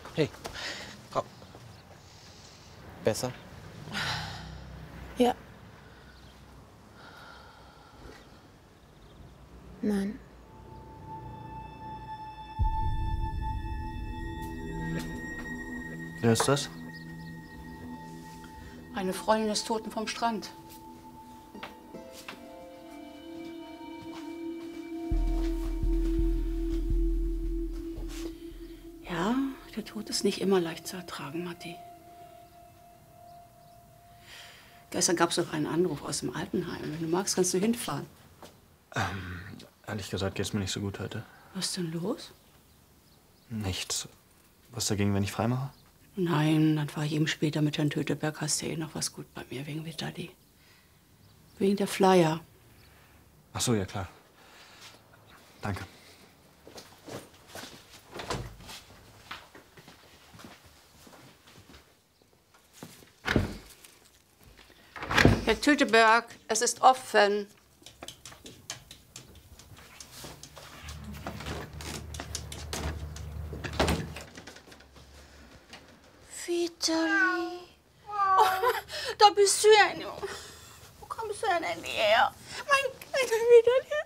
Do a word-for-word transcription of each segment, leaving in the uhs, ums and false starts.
Hey, komm. Besser? Ja. Nein. Wer ist das? Eine Freundin des Toten vom Strand. Ja, der Tod ist nicht immer leicht zu ertragen, Matti. Gestern gab es noch einen Anruf aus dem Altenheim. Wenn du magst, kannst du hinfahren. Ähm, ehrlich gesagt geht's mir nicht so gut heute. Was ist denn los? Nichts. Was dagegen, wenn ich freimache? Nein, dann fahre ich eben später mit Herrn Töteberg. Hast du ja eh noch was gut bei mir, wegen Vitali. Wegen der Flyer. Ach so, ja klar. Danke. Herr Töteberg, es ist offen. Vitali. Oh, da bist du ja nur. Wo kommst du denn her? Mein kleiner Vitali.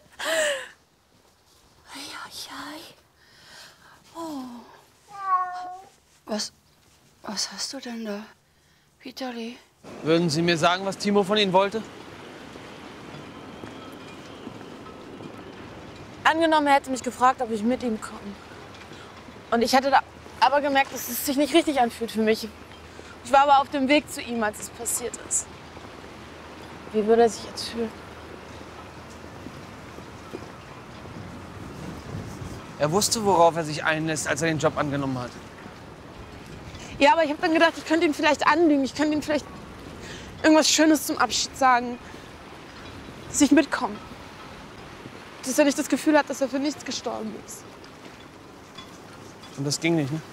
Eieiei. Oh. Was, was hast du denn da, Vitali? Würden Sie mir sagen, was Timo von Ihnen wollte? Angenommen, er hätte mich gefragt, ob ich mit ihm komme. Und ich hätte da aber gemerkt, dass es sich nicht richtig anfühlt für mich. Ich war aber auf dem Weg zu ihm, als es passiert ist. Wie würde er sich jetzt fühlen? Er wusste, worauf er sich einlässt, als er den Job angenommen hat. Ja, aber ich habe dann gedacht, ich könnte ihn vielleicht anlügen. Ich könnte ihm vielleicht irgendwas Schönes zum Abschied sagen. Dass ich mitkomme. Dass er nicht das Gefühl hat, dass er für nichts gestorben ist. Und das ging nicht, ne?